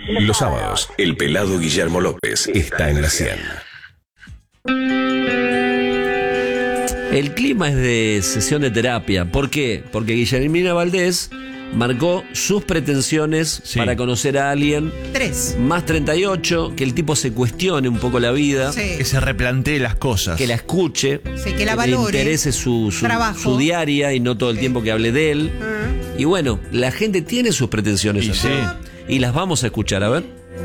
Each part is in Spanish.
Los sábados, el pelado Guillermo López está en la 100. El clima es de sesión de terapia. ¿Por qué? Porque Guillermina Valdés marcó sus pretensiones para conocer a alguien. 3. Más 38, que el tipo se cuestione un poco la vida. Sí. Que se replantee las cosas. Que la escuche. Sí, que la le valore. interese su diaria y no todo el tiempo que hable de él. Y bueno, la gente tiene sus pretensiones. Y así. sí. Y las vamos a escuchar, a ver.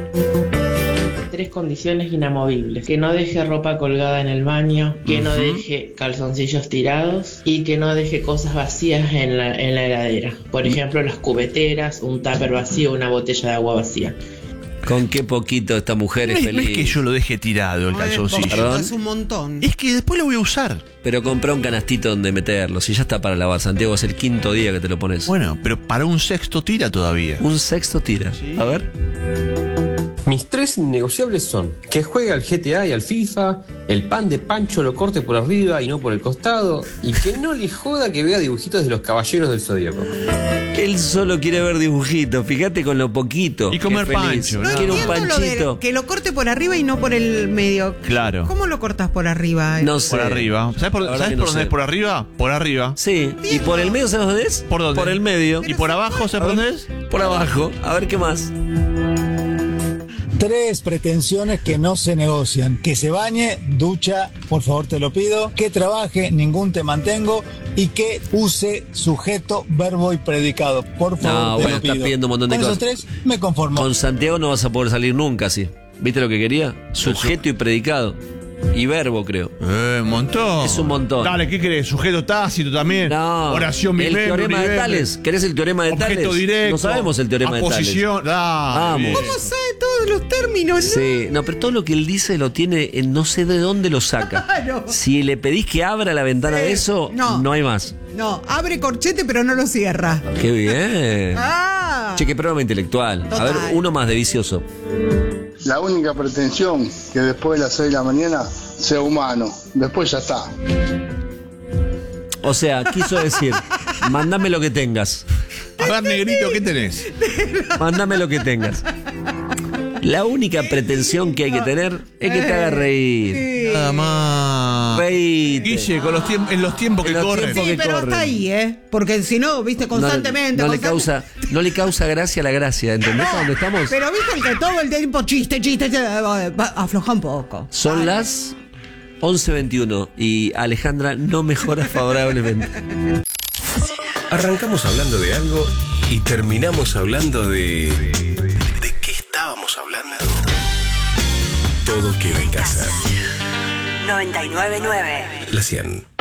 3 condiciones inamovibles: que no deje ropa colgada en el baño, que no deje calzoncillos tirados y que no deje cosas vacías en la heladera. Por ejemplo, las cubeteras, un tupper vacío, una botella de agua vacía. Con qué poquito esta mujer es No feliz. es que yo lo deje tirado el calzoncillo. Perdón. Es un montón. Es que después lo voy a usar. Pero comprá un canastito donde meterlo. Si ya está para lavar, Santiago, es el 5.º día que te lo pones. Bueno, pero para un sexto tira todavía. Un sexto tira. A ver. Mis 3 innegociables son que juegue al GTA y al FIFA, el pan de Pancho lo corte por arriba y no por el costado, y que no le joda que vea dibujitos de los caballeros del Zodíaco. Él solo quiere ver dibujitos, fíjate con lo poquito. Y comer que es feliz. pancho, No ¿no? Quiere un entiendo lo panchito. de que lo corte por arriba y no por el medio. Claro. ¿Cómo lo cortas por arriba? No sé. Por arriba. ¿Sabes por, La verdad ¿sabes que por no dónde sé. es por arriba? Por arriba. Sí. ¿Y por el medio sabes dónde es? ¿Por dónde? Por el medio. ¿Y por abajo sabes por dónde es? Por abajo. A ver qué más. 3 pretensiones que no se negocian: que se bañe, ducha, por favor te lo pido, que trabaje, ningún te mantengo, y que use sujeto, verbo y predicado, por favor No, te bueno, lo pido. estás pidiendo un montón de Con cosas. esos 3 me conformo. Con Santiago no vas a poder salir nunca, sí. ¿Viste lo que quería? Sujeto y predicado. Y verbo, creo. Un montón. Es un montón. Dale, ¿qué querés? ¿Sujeto tácito también? No. Oración El bimembro, teorema de unibembre. Tales. ¿Querés el teorema de Tales? Objeto directo. No sabemos el teorema de Tales. Aposición. Vamos. ¿Cómo sabe todos los términos? Sí, no, pero todo lo que él dice lo tiene, no sé de dónde lo saca. Claro. Si le pedís que abra la ventana de eso, no hay más. No, abre corchete pero no lo cierra. Qué bien. Ah. Che, qué programa intelectual. Total. A ver, uno más de vicioso. La única pretensión que después de las 6 de la mañana sea humano. Después ya está. O sea, quiso decir, mándame lo que tengas. A ver, negrito, ¿qué tenés? Mándame lo que tengas. La única pretensión que hay que tener es que te haga reír. Nada más. Reíte. Guille, con en los tiempos que En los corren. tiempos Sí, que pero corren. hasta ahí, porque si no, viste, constantemente. No le causa gracia la gracia, ¿entendés a dónde estamos? Pero viste el que todo el tiempo chiste, afloja un poco. Son las 11:21 y Alejandra no mejora favorablemente. Arrancamos hablando de algo y terminamos hablando de... ¿De qué estábamos hablando? Todo queda en casa. 99.9 La 100.